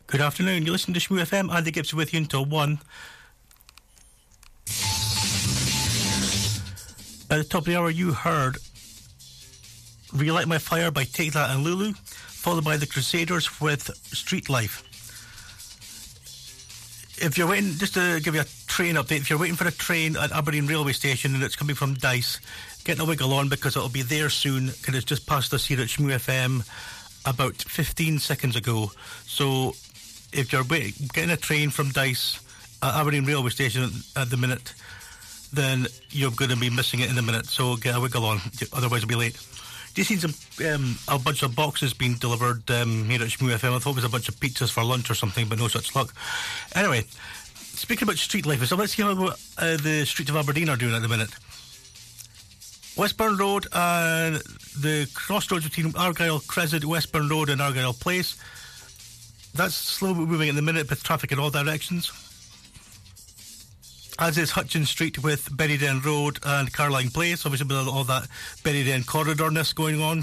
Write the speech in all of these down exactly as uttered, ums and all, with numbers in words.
Good afternoon. You listen to Shmoo F M. Andy Gibson with you until one. At the top of the hour, you heard Relight My Fire by Take That and Lulu, followed by The Crusaders with Street Life. If you're waiting, just to give you a train update, if you're waiting for a train at Aberdeen Railway Station and it's coming from Dice, get a wiggle on because it'll be there soon, because it's just passed us here at Shmoo F M about fifteen seconds ago. So if you're wait, getting a train from Dice at Aberdeen Railway Station at the minute, then you're going to be missing it in a minute. So get a wiggle on, otherwise it'll be late. Just seen some um, a bunch of boxes being delivered um, here at Shmoo F M. I thought it was a bunch of pizzas for lunch or something, but no such luck. Anyway, speaking about street life, so let's see how uh, the streets of Aberdeen are doing at the minute. Westburn Road and the crossroads between Argyle Crescent, Westburn Road and Argyle Place. That's slow moving at the minute with traffic in all directions. As is Hutchins Street with Berryden Road and Carline Place, obviously with all that Berryden corridor-ness going on.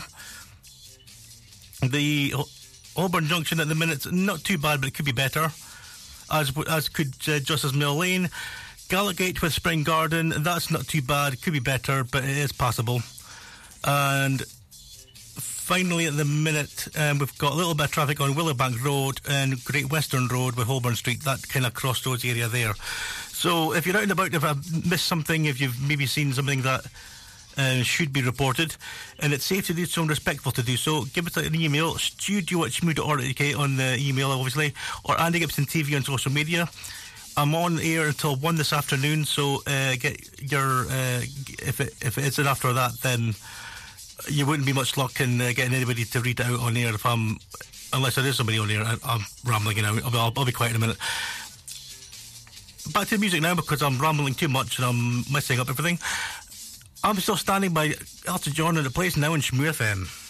The Auburn Junction at the minute, not too bad, but it could be better, as as could uh, Justice Mill Lane. Gallagate with Spring Garden, that's not too bad, it could be better, but it is passable. And finally at the minute, um, we've got a little bit of traffic on Willowbank Road and Great Western Road with Holborn Street, that kind of crossroads area there. So if you're out and about, if I've missed something, if you've maybe seen something that uh, should be reported, and it's safe to do so and respectful to do so, give us an email, studio at shmoo dot org dot U K on the email, obviously, or Andy Gibson T V on social media. I'm on air until one this afternoon, so uh, get your uh, if it if it's after that, then you wouldn't be much luck in uh, getting anybody to read it out on air if I'm, unless there is somebody on air. I, I'm rambling now. I'll, I'll, I'll be quiet in a minute. Back to the music now, because I'm rambling too much and I'm messing up everything. I'm still standing by Elton John, and it plays now in Shmoo F M.